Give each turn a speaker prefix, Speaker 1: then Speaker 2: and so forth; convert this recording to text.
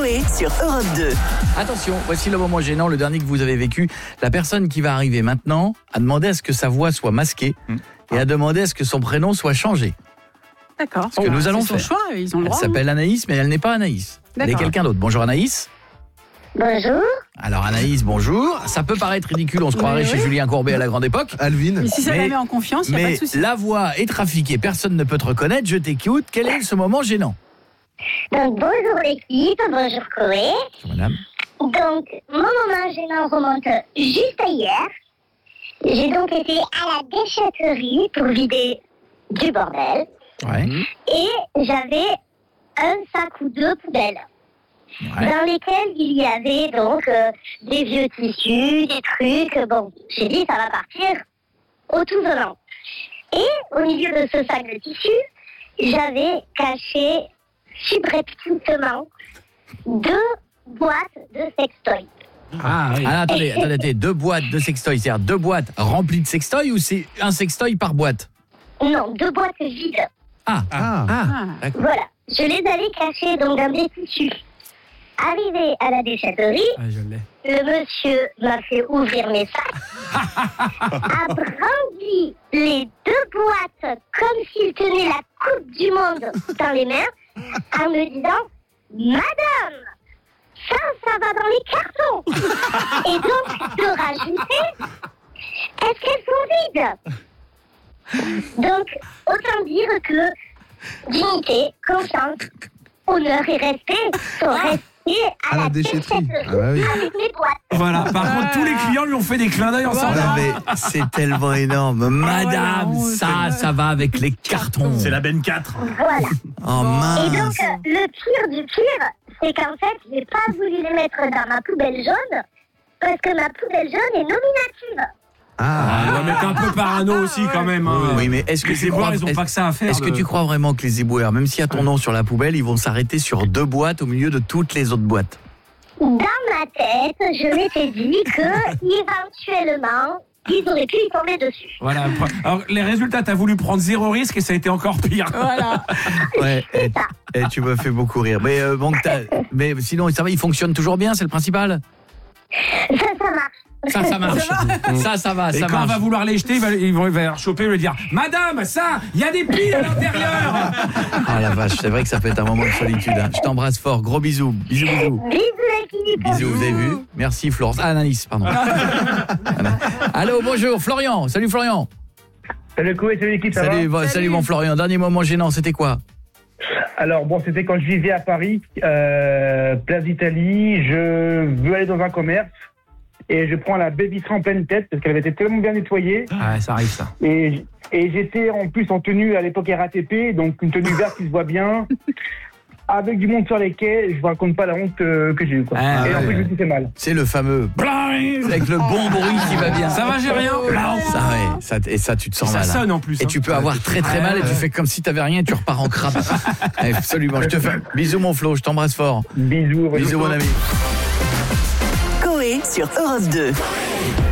Speaker 1: Coé sur Europe 2.
Speaker 2: Attention, voici le moment gênant, le dernier que vous avez vécu. La personne qui va arriver maintenant a demandé à ce que sa voix soit masquée et a demandé à ce que son prénom soit changé.
Speaker 3: D'accord.
Speaker 2: Ce que nous allons
Speaker 3: c'est son
Speaker 2: faire.
Speaker 3: choix, ils ont le
Speaker 2: Elle
Speaker 3: droit.
Speaker 2: s'appelle Anaïs, mais elle n'est pas Anaïs. Elle est
Speaker 3: D'accord.
Speaker 2: quelqu'un d'autre. Bonjour Anaïs.
Speaker 4: Bonjour.
Speaker 2: Alors Anaïs, bonjour. Ça peut paraître ridicule, on se croirait chez Julien Courbet à la grande époque.
Speaker 5: Alvin.
Speaker 3: Mais si ça
Speaker 2: Mais-
Speaker 3: la met en confiance, il n'y a pas de
Speaker 2: Mais
Speaker 3: souci.
Speaker 2: la voix est trafiquée, personne ne peut te reconnaître, je t'écoute. Quel est ce moment gênant?
Speaker 4: Donc, bonjour l'équipe, bonjour Coé.
Speaker 2: Madame.
Speaker 4: Donc, mon moment gênant remonte juste à hier. J'ai donc été à la déchetterie pour vider du bordel.
Speaker 2: Ouais.
Speaker 4: Et j'avais un sac ou deux poubelles. Dans lesquelles il y avait donc des vieux tissus, des trucs. Bon, j'ai dit ça va partir au tout venant. Et au milieu de ce sac de tissus, j'avais caché subrepticement 2 boîtes de sextoy.
Speaker 2: Ah, attendez, 2 boîtes de sextoy, c'est-à-dire 2 boîtes remplies de sextoy ou c'est un sextoy par boîte?
Speaker 4: Non, 2 boîtes vides.
Speaker 2: D'accord.
Speaker 4: Voilà. Je les avais cachées donc dans des tissus. Arrivé à la déchetterie, le monsieur m'a fait ouvrir mes sacs, a brandi les 2 boîtes comme s'il tenait la coupe du monde dans les mains, en me disant « Madame, ça va dans les cartons !» Et donc, de rajouter « Est-ce qu'elles sont vides ?» Donc, autant dire que dignité, confiance, honneur et respect sont restés à la déchetterie.
Speaker 5: Ah bah oui.
Speaker 4: Avec mes boîtes.
Speaker 6: Voilà, par contre, tous les clients lui ont fait des clins d'œil ensemble.
Speaker 2: Non, mais c'est tellement énorme. Madame,
Speaker 3: ouais,
Speaker 2: ça va avec les cartons.
Speaker 6: C'est la Ben 4.
Speaker 4: Voilà.
Speaker 2: Oh
Speaker 4: Et
Speaker 2: mince.
Speaker 4: donc, le pire du pire, c'est qu'en fait, j'ai pas voulu les mettre dans ma poubelle jaune, parce que ma poubelle jaune est nominative.
Speaker 6: Ouais, mais t'es un peu parano aussi quand même. Hein.
Speaker 2: Oui, mais est-ce que
Speaker 6: Les
Speaker 2: tu crois,
Speaker 6: éboueurs, ils ont pas que ça à faire.
Speaker 2: est-ce que tu crois vraiment que les éboueurs, même s'il y a ton nom sur la poubelle, ils vont s'arrêter sur 2 boîtes au milieu de toutes les autres boîtes?
Speaker 4: Dans ma tête, je m'étais dit que, éventuellement, ils auraient pu y tomber dessus.
Speaker 6: Voilà. Alors, les résultats, t'as voulu prendre 0 risque et ça a été encore pire.
Speaker 3: Voilà.
Speaker 2: Ouais, et tu me fais beaucoup rire. Mais bon, mais sinon, ça va, il fonctionne toujours bien, c'est le principal?
Speaker 4: Ça marche.
Speaker 2: Ça marche. Ça va,
Speaker 6: Et
Speaker 2: ça
Speaker 6: quand on
Speaker 2: marche.
Speaker 6: va vouloir les jeter, ils vont la choper et lui dire « Madame, ça, il y a des piles à l'intérieur !»
Speaker 2: Ah la vache, c'est vrai que ça peut être un moment de solitude. Hein. Je t'embrasse fort, gros bisous. Bisous.
Speaker 4: Bisous l'équipe.
Speaker 2: Bisous, vous avez vu? Merci Florence. Ah, Anaïs, pardon. Allô, bonjour, Florian. Salut Florian.
Speaker 7: Salut Coé, salut l'équipe, ça va?
Speaker 2: Salut mon Florian. Dernier moment gênant, c'était quoi?
Speaker 7: Alors bon, c'était quand je vivais à Paris, place d'Italie, je veux aller dans un commerce et je prends la baie vitrée en pleine tête parce qu'elle avait été tellement bien nettoyée
Speaker 6: Ouais, ça arrive ça.
Speaker 7: et j'étais en plus en tenue à l'époque RATP, donc une tenue verte qui se voit bien, avec du monde sur les quais, je vous raconte pas la honte que j'ai eue, quoi.
Speaker 2: Ah,
Speaker 7: Et en
Speaker 2: ouais,
Speaker 7: plus je
Speaker 2: ouais.
Speaker 7: me suis fait mal.
Speaker 2: C'est le fameux avec le bon bruit qui va bien.
Speaker 6: Ça va, j'ai rien.
Speaker 2: Ça, ouais, ça tu te sens
Speaker 6: Ça
Speaker 2: mal.
Speaker 6: sonne en plus.
Speaker 2: Et tu peux avoir très très mal et tu fais comme si t'avais rien et tu repars en crabe. Absolument, je te fais bisous mon Flo, je t'embrasse fort.
Speaker 7: Bisous.
Speaker 2: Bisous mon ami.
Speaker 1: Coé sur Europe 2.